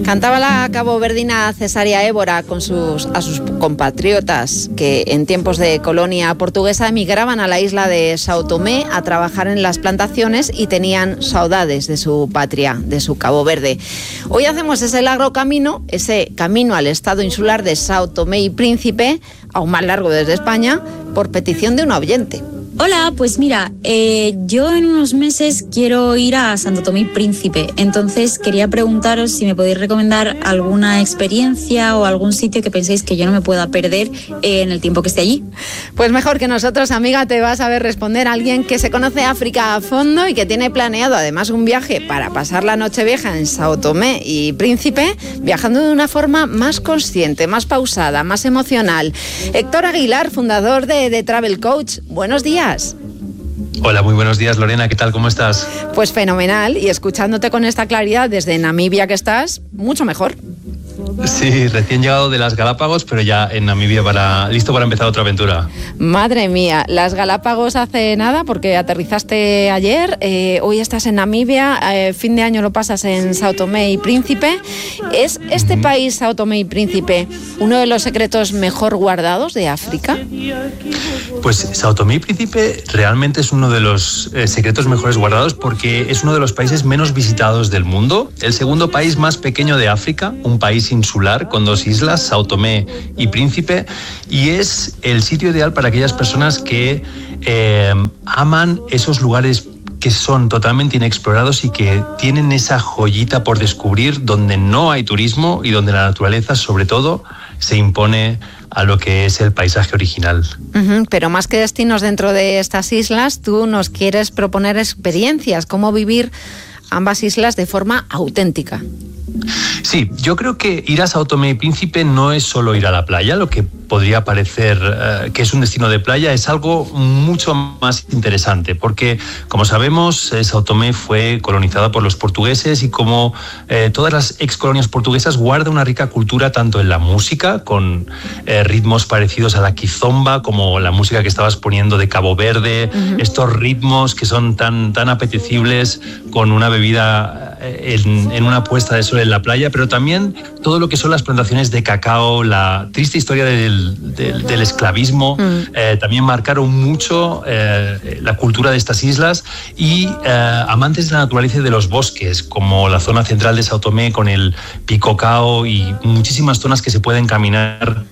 Cantaba la caboverdina Cesárea Évora a sus compatriotas que en tiempos de colonia portuguesa emigraban a la isla de São Tomé a trabajar en las plantaciones y tenían saudades de su patria, de su Cabo Verde. Hoy hacemos ese largo camino, ese camino al estado insular de São Tomé y Príncipe, aún más largo desde España, por petición de un oyente. Hola, pues mira, yo en unos meses quiero ir a Santo Tomé y Príncipe, entonces quería preguntaros si me podéis recomendar alguna experiencia o algún sitio que penséis que yo no me pueda perder en el tiempo que esté allí. Pues mejor que nosotros, amiga, te va a saber responder alguien que se conoce África a fondo y que tiene planeado además un viaje para pasar la Nochevieja en São Tomé y Príncipe, viajando de una forma más consciente, más pausada, más emocional. Héctor Aguilar, fundador de The Travel Coach, buenos días. Hola, muy buenos días, Lorena, ¿qué tal? ¿Cómo estás? Pues fenomenal, y escuchándote con esta claridad desde Namibia que estás, mucho mejor. Sí, recién llegado de las Galápagos, pero ya en Namibia listo para empezar otra aventura. Madre mía, las Galápagos hace nada porque aterrizaste ayer, hoy estás en Namibia, fin de año lo pasas en São Tomé y Príncipe. ¿Es este país, São Tomé y Príncipe, uno de los secretos mejor guardados de África? Pues São Tomé y Príncipe realmente es uno de los secretos mejores guardados porque es uno de los países menos visitados del mundo, el segundo país más pequeño de África, un país insular con 2 islas, São Tomé y Príncipe, y es el sitio ideal para aquellas personas que aman esos lugares que son totalmente inexplorados y que tienen esa joyita por descubrir, donde no hay turismo y donde la naturaleza, sobre todo, se impone a lo que es el paisaje original. Pero más que destinos dentro de estas islas, tú nos quieres proponer experiencias, cómo vivir ambas islas de forma auténtica. Sí, yo creo que ir a São Tomé y Príncipe no es solo ir a la playa, lo que podría parecer que es un destino de playa, es algo mucho más interesante, porque como sabemos, São Tomé fue colonizada por los portugueses y como todas las excolonias portuguesas guarda una rica cultura tanto en la música, con ritmos parecidos a la kizomba, como la música que estabas poniendo de Cabo Verde, estos ritmos que son tan apetecibles con una bebida en una puesta de sol en la playa, pero también todo lo que son las plantaciones de cacao, la triste historia del esclavismo, también marcaron mucho la cultura de estas islas y amantes de la naturaleza y de los bosques, como la zona central de São Tomé con el Picocao y muchísimas zonas que se pueden caminar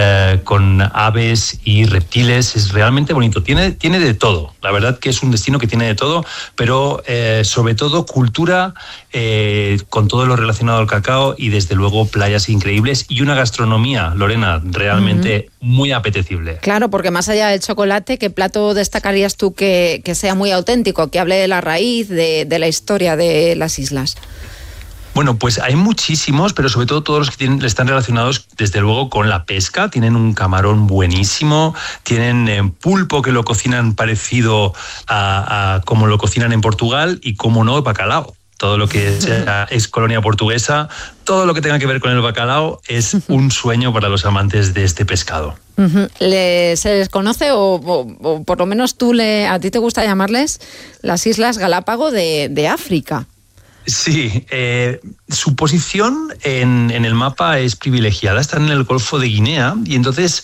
con aves y reptiles. Es realmente bonito, tiene de todo, la verdad que es un destino que tiene de todo, pero sobre todo cultura con todo lo relacionado al cacao y desde luego playas increíbles y una gastronomía, Lorena, realmente muy apetecible. Claro, porque más allá del chocolate, ¿qué plato destacarías tú que sea muy auténtico, que hable de la raíz, de la historia de las islas? Bueno, pues hay muchísimos, pero sobre todo todos los que están relacionados desde luego con la pesca. Tienen un camarón buenísimo, tienen pulpo que lo cocinan parecido a como lo cocinan en Portugal y, como no, bacalao. Todo lo que es colonia portuguesa, todo lo que tenga que ver con el bacalao es un sueño para los amantes de este pescado. ¿Se les conoce o por lo menos a ti te gusta llamarles las Islas Galápago de África? Sí, su posición en el mapa es privilegiada, están en el Golfo de Guinea y entonces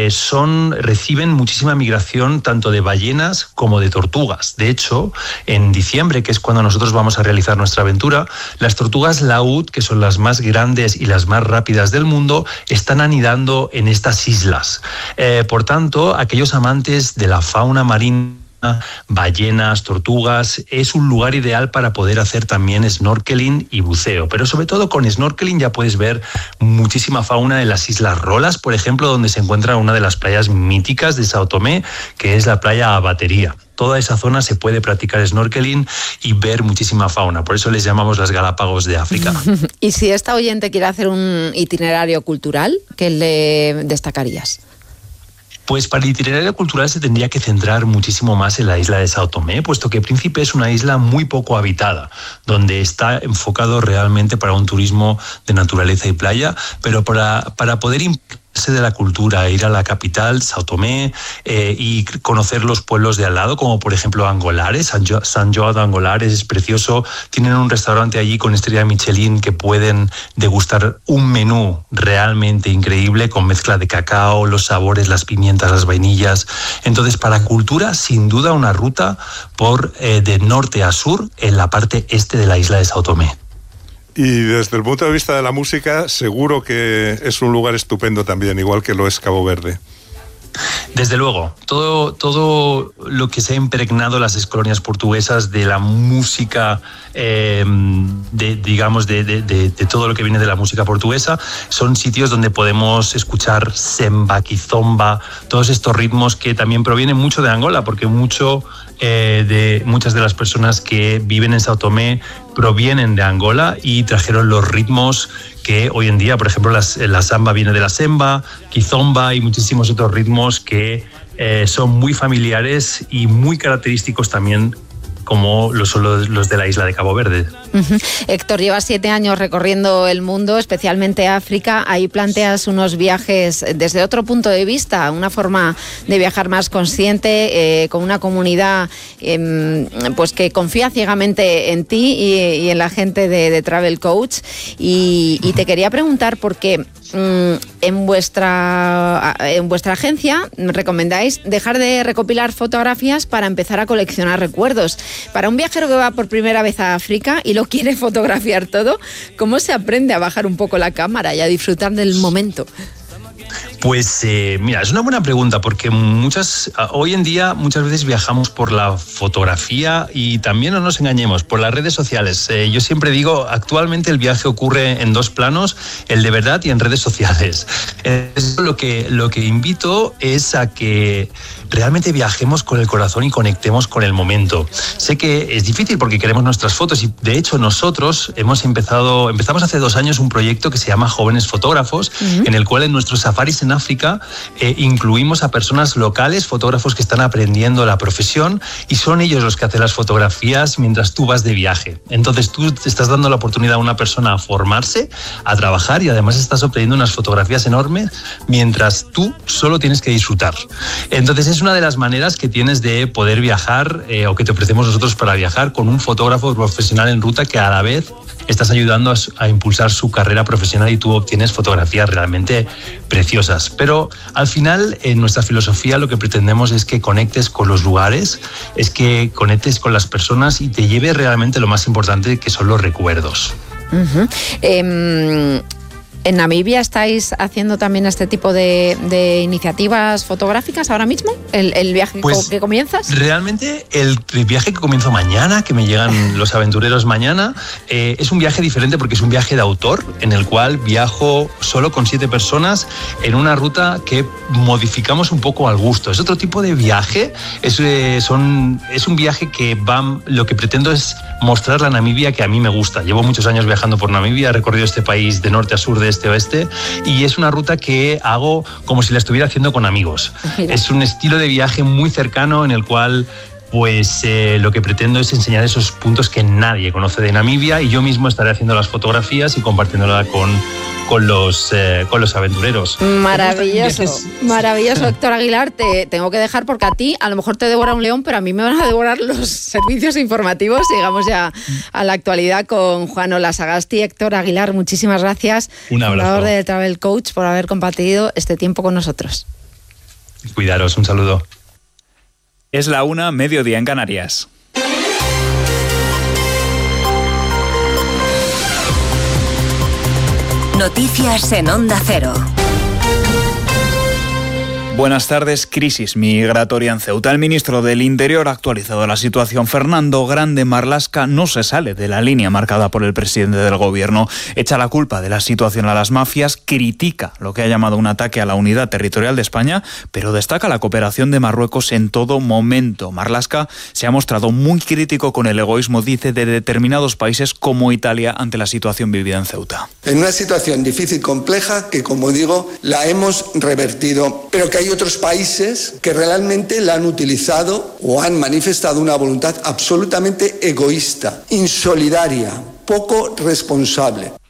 reciben muchísima migración tanto de ballenas como de tortugas. De hecho, en diciembre, que es cuando nosotros vamos a realizar nuestra aventura, las tortugas laúd, que son las más grandes y las más rápidas del mundo, están anidando en estas islas. Por tanto, aquellos amantes de la fauna marina, ballenas, tortugas, es un lugar ideal para poder hacer también snorkeling y buceo, pero sobre todo con snorkeling ya puedes ver muchísima fauna en las Islas Rolas, por ejemplo, donde se encuentra una de las playas míticas de São Tomé, que es la playa Batería. Toda esa zona se puede practicar snorkeling y ver muchísima fauna, por eso les llamamos las Galápagos de África. Y si esta oyente quiere hacer un itinerario cultural, ¿qué le destacarías? Pues para el itinerario cultural se tendría que centrar muchísimo más en la isla de São Tomé, puesto que Príncipe es una isla muy poco habitada, donde está enfocado realmente para un turismo de naturaleza y playa, pero para poder de la cultura, ir a la capital, Sao Tomé, y conocer los pueblos de al lado, como por ejemplo Angolares. San João de Angolares es precioso. Tienen un restaurante allí con estrella Michelin que pueden degustar un menú realmente increíble con mezcla de cacao, los sabores, las pimientas, las vainillas. Entonces, para cultura, sin duda una ruta por de norte a sur en la parte este de la isla de Sao Tomé. Y desde el punto de vista de la música, seguro que es un lugar estupendo también, igual que lo es Cabo Verde. Desde luego, todo lo que se ha impregnado las excolonias portuguesas de la música, de todo lo que viene de la música portuguesa, son sitios donde podemos escuchar semba, kizomba, todos estos ritmos que también provienen mucho de Angola, porque muchas de las personas que viven en Sao Tomé provienen de Angola y trajeron los ritmos que hoy en día, por ejemplo, la samba viene de la semba, kizomba y muchísimos otros ritmos que son muy familiares y muy característicos también, como son los de la isla de Cabo Verde. Héctor, llevas 7 años recorriendo el mundo, especialmente África. Ahí planteas unos viajes desde otro punto de vista, una forma de viajar más consciente, con una comunidad pues que confía ciegamente en ti y en la gente de Travel Coach. Y te quería preguntar por qué en vuestra agencia recomendáis dejar de recopilar fotografías para empezar a coleccionar recuerdos. Para un viajero que va por primera vez a África y lo quiere fotografiar todo, ¿cómo se aprende a bajar un poco la cámara y a disfrutar del momento? Pues mira, es una buena pregunta, porque hoy en día muchas veces viajamos por la fotografía y también, no nos engañemos, por las redes sociales. Yo siempre digo, actualmente el viaje ocurre en 2 planos, el de verdad y en redes sociales. Lo que invito es a que realmente viajemos con el corazón y conectemos con el momento. Sé que es difícil porque queremos nuestras fotos y de hecho nosotros empezamos hace 2 años un proyecto que se llama Jóvenes Fotógrafos, en el cual en nuestros safaris en África incluimos a personas locales, fotógrafos que están aprendiendo la profesión, y son ellos los que hacen las fotografías mientras tú vas de viaje. Entonces tú te estás dando la oportunidad a una persona a formarse, a trabajar, y además estás obteniendo unas fotografías enormes mientras tú solo tienes que disfrutar. Entonces es una de las maneras que tienes de poder viajar, o que te ofrecemos nosotros para viajar, con un fotógrafo profesional en ruta que a la vez estás ayudando a impulsar su carrera profesional y tú obtienes fotografías realmente preciosas. Pero al final, en nuestra filosofía, lo que pretendemos es que conectes con los lugares, es que conectes con las personas y te lleve realmente lo más importante, que son los recuerdos. ¿En Namibia estáis haciendo también este tipo de iniciativas fotográficas ahora mismo? ¿El viaje que comienzas? Realmente el viaje que comienzo mañana, que me llegan los aventureros mañana, es un viaje diferente porque es un viaje de autor, en el cual viajo solo con 7 personas en una ruta que modificamos un poco al gusto. Es otro tipo de viaje, es un viaje que lo que pretendo es mostrar la Namibia que a mí me gusta. Llevo muchos años viajando por Namibia, he recorrido este país de norte a sur, de este a oeste, y es una ruta que hago como si la estuviera haciendo con amigos. Mira. Es un estilo de viaje muy cercano en el cual pues lo que pretendo es enseñar esos puntos que nadie conoce de Namibia, y yo mismo estaré haciendo las fotografías y compartiéndola con los aventureros. Maravilloso, maravilloso. Héctor Aguilar, te tengo que dejar porque a ti a lo mejor te devora un león, pero a mí me van a devorar los servicios informativos. Llegamos ya a la actualidad con Juan Olasagasti. Héctor Aguilar, muchísimas gracias. Un abrazo. Fundador de Travel Coach, por haber compartido este tiempo con nosotros. Cuidaros, un saludo. Es la 1:00, mediodía en Canarias. Noticias en Onda Cero. Buenas tardes. Crisis migratoria en Ceuta. El ministro del Interior ha actualizado la situación. Fernando Grande Marlaska no se sale de la línea marcada por el presidente del gobierno. Echa la culpa de la situación a las mafias, critica lo que ha llamado un ataque a la unidad territorial de España, pero destaca la cooperación de Marruecos en todo momento. Marlaska se ha mostrado muy crítico con el egoísmo, dice, de determinados países como Italia ante la situación vivida en Ceuta. En una situación difícil, compleja, que como digo, la hemos revertido, pero que hay otros países que realmente la han utilizado o han manifestado una voluntad absolutamente egoísta, insolidaria, poco responsable.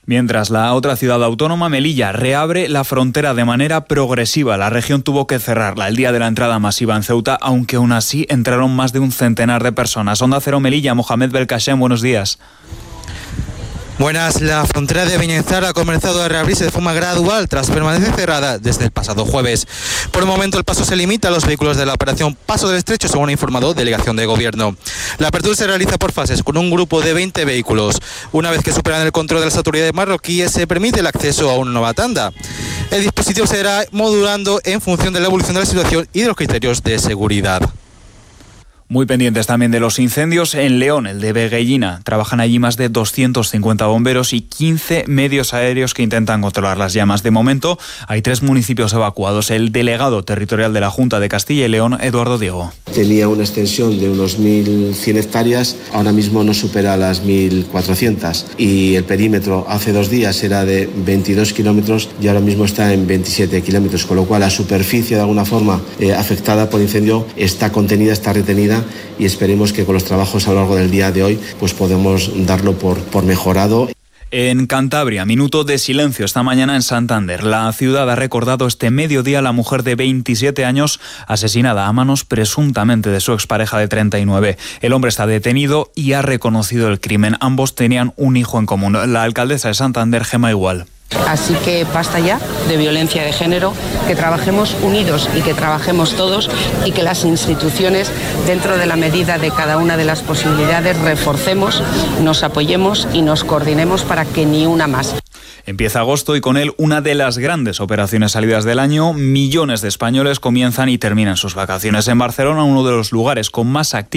Mientras la otra ciudad autónoma, Melilla, reabre la frontera de manera progresiva. La región tuvo que cerrarla el día de la entrada masiva en Ceuta, aunque aún así entraron más de un centenar de personas. Onda Cero Melilla, Mohamed Belkacem, buenos días. Buenas, la frontera de Beñenzar ha comenzado a reabrirse de forma gradual tras permanecer cerrada desde el pasado jueves. Por el momento el paso se limita a los vehículos de la operación Paso del Estrecho, según ha informado Delegación de Gobierno. La apertura se realiza por fases con un grupo de 20 vehículos. Una vez que superan el control de las autoridades marroquíes se permite el acceso a una nueva tanda. El dispositivo se irá modulando en función de la evolución de la situación y de los criterios de seguridad. Muy pendientes también de los incendios en León, el de Veguellina. Trabajan allí más de 250 bomberos y 15 medios aéreos que intentan controlar las llamas. De momento hay 3 municipios evacuados. El delegado territorial de la Junta de Castilla y León, Eduardo Diego. Tenía una extensión de unos 1.100 hectáreas, ahora mismo no supera las 1.400. Y el perímetro hace 2 días era de 22 kilómetros y ahora mismo está en 27 kilómetros, con lo cual la superficie de alguna forma afectada por incendio está contenida, está retenida, y esperemos que con los trabajos a lo largo del día de hoy pues podemos darlo por mejorado. En Cantabria, minuto de silencio esta mañana en Santander. La ciudad ha recordado este mediodía a la mujer de 27 años asesinada a manos presuntamente de su expareja de 39. El hombre está detenido y ha reconocido el crimen. Ambos tenían un hijo en común. La alcaldesa de Santander, Gemma Igual. Así que basta ya de violencia de género, que trabajemos unidos y que trabajemos todos y que las instituciones, dentro de la medida de cada una de las posibilidades, reforcemos, nos apoyemos y nos coordinemos para que ni una más. Empieza agosto y con él una de las grandes operaciones salidas del año. Millones de españoles comienzan y terminan sus vacaciones en Barcelona, uno de los lugares con más actividad